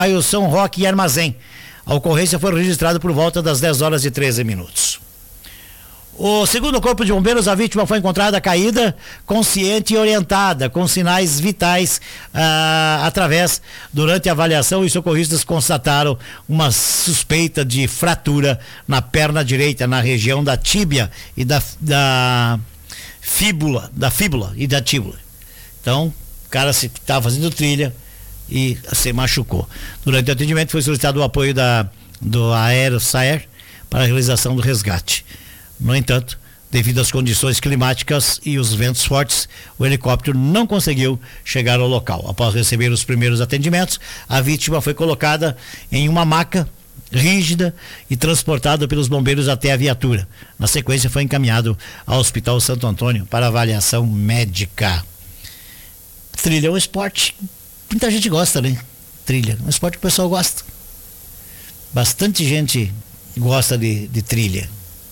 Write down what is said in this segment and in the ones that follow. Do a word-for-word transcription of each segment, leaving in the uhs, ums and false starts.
bairro São Roque e Armazém. A ocorrência foi registrada por volta das dez horas e treze minutos. O segundo corpo de bombeiros, a vítima foi encontrada caída, consciente e orientada, com sinais vitais, ah, através, durante a avaliação, os socorristas constataram uma suspeita de fratura na perna direita, na região da tíbia e da, da fíbula, da fíbula e da tíbula. Então, o cara estava fazendo trilha e se machucou. Durante o atendimento foi solicitado o apoio da, do Aero Saer para a realização do resgate. No entanto, devido às condições climáticas e os ventos fortes, o helicóptero não conseguiu chegar ao local. Após receber os primeiros atendimentos, a vítima foi colocada em uma maca rígida e transportada pelos bombeiros até a viatura. Na sequência, foi encaminhado ao Hospital Santo Antônio para avaliação médica. Trilha é um esporte, muita gente gosta, né? Trilha, é um esporte que o pessoal gosta. Bastante gente gosta de, de trilha.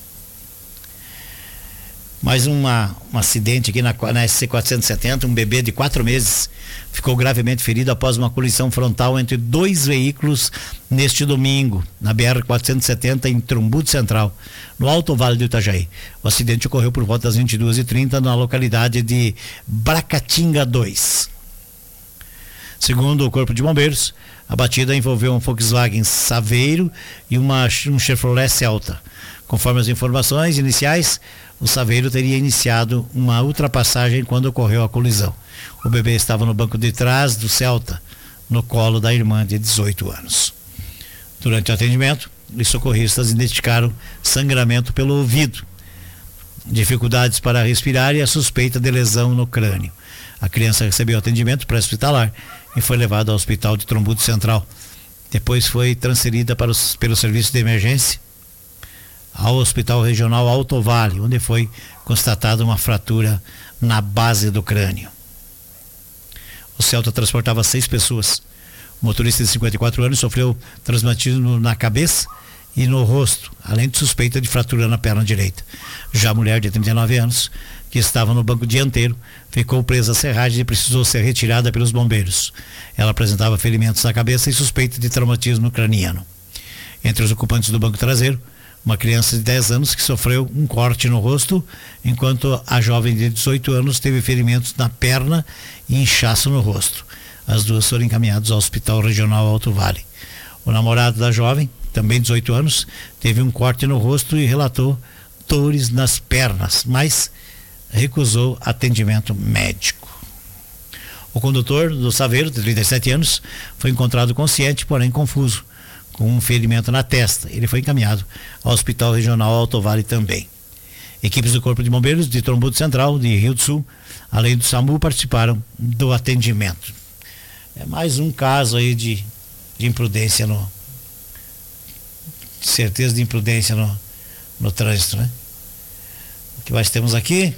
Mais uma, um acidente aqui na, na S C quatrocentos e setenta, um bebê de quatro meses ficou gravemente ferido após uma colisão frontal entre dois veículos neste domingo, na B R quatrocentos e setenta, em Trombudo Central, no Alto Vale do Itajaí. O acidente ocorreu por volta das vinte e duas e trinta na localidade de Bracatinga dois. Segundo o Corpo de Bombeiros, a batida envolveu um Volkswagen Saveiro e uma, um Chevrolet Celta. Conforme as informações iniciais, o Saveiro teria iniciado uma ultrapassagem quando ocorreu a colisão. O bebê estava no banco de trás do Celta, no colo da irmã de dezoito anos. Durante o atendimento, os socorristas identificaram sangramento pelo ouvido, dificuldades para respirar e a suspeita de lesão no crânio. A criança recebeu atendimento pré-hospitalar e foi levada ao Hospital de Trombudo Central. Depois foi transferida para os, pelo serviço de emergência ao Hospital Regional Alto Vale, onde foi constatada uma fratura na base do crânio. O Celta transportava seis pessoas. O motorista de cinquenta e quatro anos sofreu traumatismo na cabeça e no rosto, além de suspeita de fratura na perna direita. Já a mulher de trinta e nove anos, que estava no banco dianteiro, ficou presa à serragem e precisou ser retirada pelos bombeiros. Ela apresentava ferimentos na cabeça e suspeita de traumatismo craniano. Entre os ocupantes do banco traseiro, uma criança de dez anos que sofreu um corte no rosto, enquanto a jovem de dezoito anos teve ferimentos na perna e inchaço no rosto. As duas foram encaminhadas ao Hospital Regional Alto Vale. O namorado da jovem, também dezoito anos, teve um corte no rosto e relatou dores nas pernas, mas recusou atendimento médico. O condutor do Saveiro, de trinta e sete anos, foi encontrado consciente, porém confuso, com um ferimento na testa. Ele foi encaminhado ao Hospital Regional Alto Vale também. Equipes do Corpo de Bombeiros de Trombudo Central, de Rio do Sul, além do SAMU, participaram do atendimento. É mais um caso aí de, de imprudência no... certeza de imprudência no, no trânsito, né? O que mais temos aqui?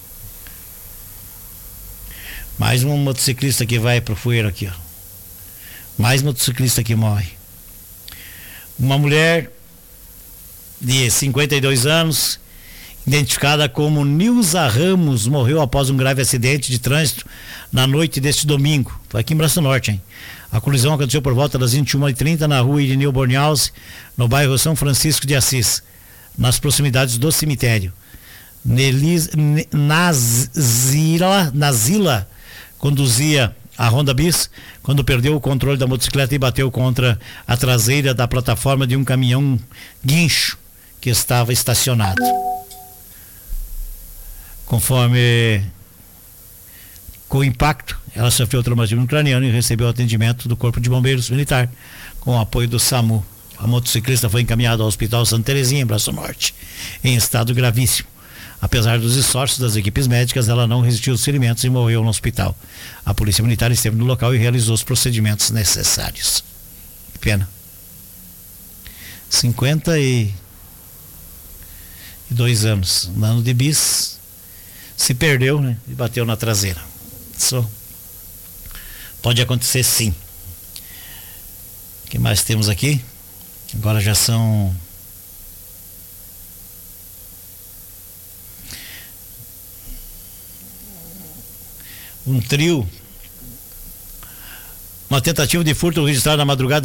Mais um motociclista que vai pro fueiro aqui, ó. Mais motociclista que morre. Uma mulher de cinquenta e dois anos, identificada como Nilza Ramos, morreu após um grave acidente de trânsito na noite deste domingo. Foi aqui em Braço Norte, hein? A colisão aconteceu por volta das vinte e uma e trinta na rua Irineu Bornhaus, no bairro São Francisco de Assis, nas proximidades do cemitério. Nelis, Nazila, Nazila conduzia a Honda Bis quando perdeu o controle da motocicleta e bateu contra a traseira da plataforma de um caminhão guincho que estava estacionado. Conforme com o impacto, ela sofreu traumatismo craniano e recebeu atendimento do Corpo de Bombeiros Militar com o apoio do SAMU. A motociclista foi encaminhada ao Hospital Santa Terezinha, em Braço Norte, em estado gravíssimo. Apesar dos esforços das equipes médicas, ela não resistiu aos ferimentos e morreu no hospital. A Polícia Militar esteve no local e realizou os procedimentos necessários. Que pena. cinquenta e dois anos, andando de bis, se perdeu, né? E bateu na traseira. Isso pode acontecer, sim. O que mais temos aqui? Agora já são um trio, uma tentativa de furto registrada na madrugada